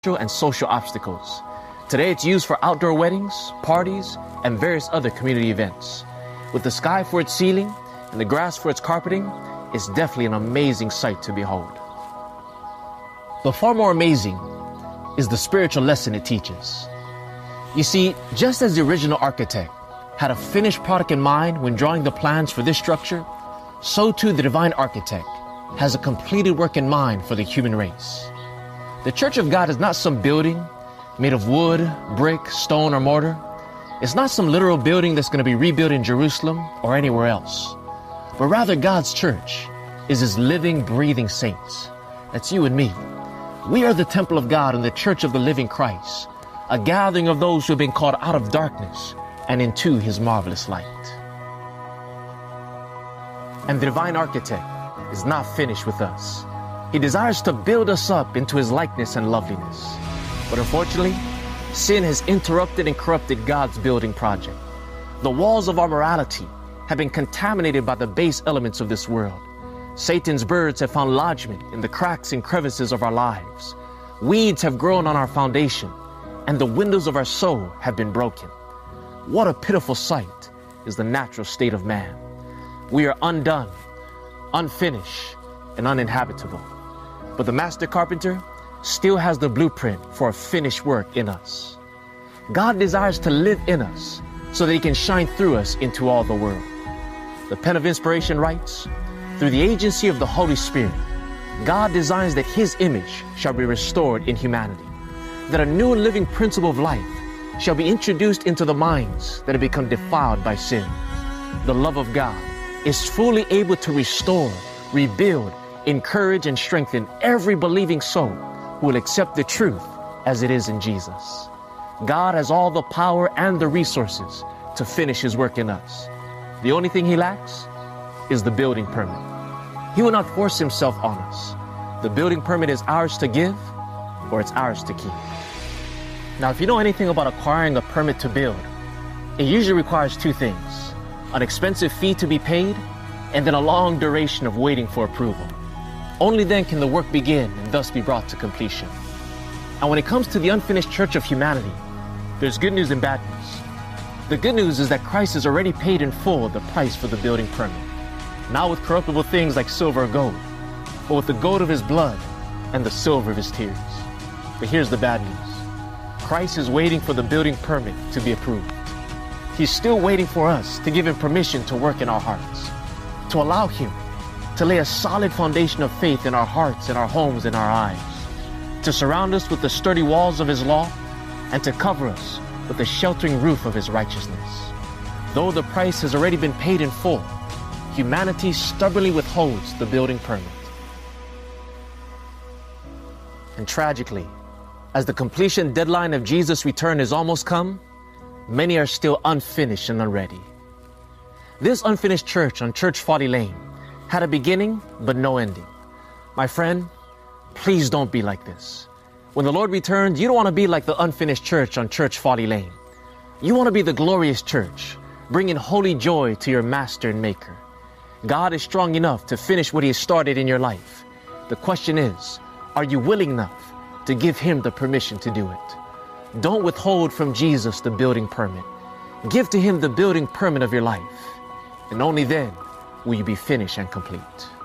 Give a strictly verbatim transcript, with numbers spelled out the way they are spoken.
and social obstacles. Today it's used for outdoor weddings, parties, and various other community events. With the sky for its ceiling and the grass for its carpeting, it's definitely an amazing sight to behold. But far more amazing is the spiritual lesson it teaches. You see, just as the original architect had a finished product in mind when drawing the plans for this structure, so too the divine architect has a completed work in mind for the human race. The Church of God is not some building made of wood, brick, stone, or mortar. It's not some literal building that's going to be rebuilt in Jerusalem or anywhere else. But rather, God's church is His living, breathing saints. That's you and me. We are the temple of God and the church of the living Christ, a gathering of those who have been called out of darkness and into His marvelous light. And the divine architect is not finished with us. He desires to build us up into His likeness and loveliness. But unfortunately, sin has interrupted and corrupted God's building project. The walls of our morality have been contaminated by the base elements of this world. Satan's birds have found lodgment in the cracks and crevices of our lives. Weeds have grown on our foundation, and the windows of our soul have been broken. What a pitiful sight is the natural state of man. We are undone, unfinished, and uninhabitable. But the master carpenter still has the blueprint for a finished work in us. God desires to live in us so that He can shine through us into all the world. The pen of inspiration writes, through the agency of the Holy Spirit, God designs that His image shall be restored in humanity, that a new and living principle of life shall be introduced into the minds that have become defiled by sin. The love of God is fully able to restore, rebuild, encourage, and strengthen every believing soul who will accept the truth as it is in Jesus. God has all the power and the resources to finish His work in us. The only thing He lacks is the building permit. He will not force Himself on us. The building permit is ours to give, or it's ours to keep. Now, if you know anything about acquiring a permit to build, it usually requires two things: an expensive fee to be paid, and then a long duration of waiting for approval. Only then can the work begin and thus be brought to completion. And when it comes to the unfinished church of humanity, there's good news and bad news. The good news is that Christ has already paid in full the price for the building permit, not with corruptible things like silver or gold, but with the gold of His blood and the silver of His tears. But here's the bad news. Christ is waiting for the building permit to be approved. He's still waiting for us to give Him permission to work in our hearts, to allow Him to lay a solid foundation of faith in our hearts, in our homes, in our eyes, to surround us with the sturdy walls of His law, and to cover us with the sheltering roof of His righteousness. Though the price has already been paid in full, humanity stubbornly withholds the building permit. And tragically, as the completion deadline of Jesus' return has almost come, many are still unfinished and unready. This unfinished church on Church Folly Lane had a beginning, but no ending. My friend, please don't be like this. When the Lord returns, you don't want to be like the unfinished church on Church Folly Lane. You want to be the glorious church, bringing holy joy to your Master and Maker. God is strong enough to finish what He has started in your life. The question is, are you willing enough to give Him the permission to do it? Don't withhold from Jesus the building permit. Give to Him the building permit of your life, and only then will you be finished and complete.